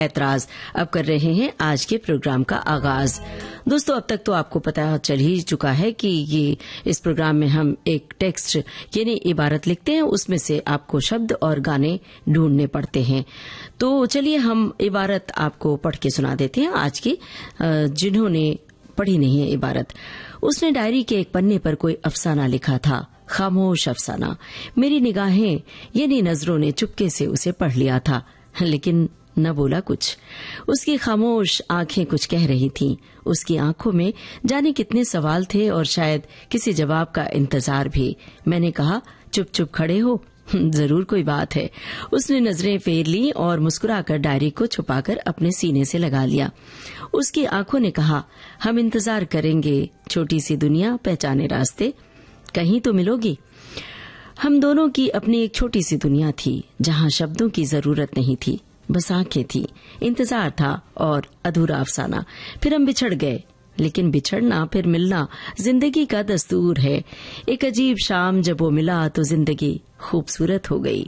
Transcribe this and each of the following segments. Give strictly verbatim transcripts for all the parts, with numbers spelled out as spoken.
ऐतराज। अब कर रहे हैं आज के प्रोग्राम का आगाज। दोस्तों, अब तक तो आपको पता चल ही चुका है कि ये इस प्रोग्राम में हम एक टेक्स्ट यानी इबारत लिखते हैं, उसमें से आपको शब्द और गाने ढूंढने पड़ते हैं। तो चलिए हम इबारत आपको पढ़ के सुना देते हैं आज की। जिन्होंने पढ़ी नहीं है इबारत, उसने डायरी के एक पन्ने पर कोई अफसाना लिखा था, खामोश अफसाना। मेरी निगाहें यानी नजरों ने चुपके से उसे पढ़ लिया था, लेकिन न बोला कुछ। उसकी खामोश आंखें कुछ कह रही थीं। उसकी आंखों में जाने कितने सवाल थे और शायद किसी जवाब का इंतजार भी। मैंने कहा, चुप चुप खड़े हो, जरूर कोई बात है। उसने नजरें फेर ली और मुस्कुराकर डायरी को छुपाकर अपने सीने से लगा लिया। उसकी आंखों ने कहा, हम इंतजार करेंगे, छोटी सी दुनिया, पहचाने रास्ते, कहीं तो मिलोगी। हम दोनों की अपनी एक छोटी सी दुनिया थी, जहां शब्दों की जरूरत नहीं थी, बस आंखें थी, इंतजार था और अधूरा अफसाना। फिर हम बिछड़ गए, लेकिन बिछड़ना फिर मिलना जिंदगी का दस्तूर है। एक अजीब शाम जब वो मिला तो जिंदगी खूबसूरत हो गई।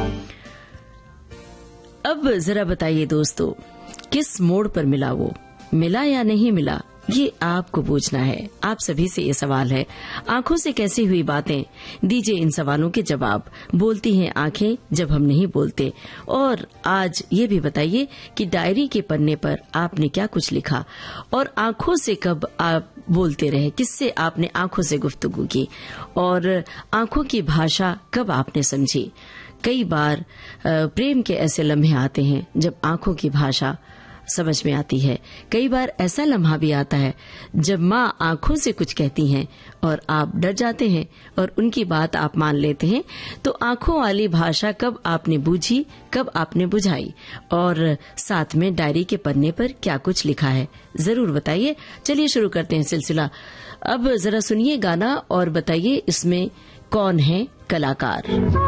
अब जरा बताइए दोस्तों, किस मोड़ पर मिला वो? मिला या नहीं मिला, ये आपको पूछना है। आप सभी से ये सवाल है। आंखों से कैसी हुई बातें, दीजिए इन सवालों के जवाब। बोलती हैं आंखें जब हम नहीं बोलते। और आज ये भी बताइए कि डायरी के पन्ने पर आपने क्या कुछ लिखा और आंखों से कब आप बोलते रहे, किससे आपने आंखों से गुफ्तगू की और आंखों की भाषा कब आपने समझी। कई बार प्रेम के ऐसे लम्हे आते हैं जब आंखों की भाषा समझ में आती है। कई बार ऐसा लम्हा भी आता है जब माँ आंखों से कुछ कहती हैं और आप डर जाते हैं और उनकी बात आप मान लेते हैं। तो आंखों वाली भाषा कब आपने बूझी, कब आपने बुझाई, और साथ में डायरी के पन्ने पर क्या कुछ लिखा है, जरूर बताइए। चलिए शुरू करते हैं सिलसिला। अब जरा सुनिए गाना और बताइए इसमें कौन है कलाकार।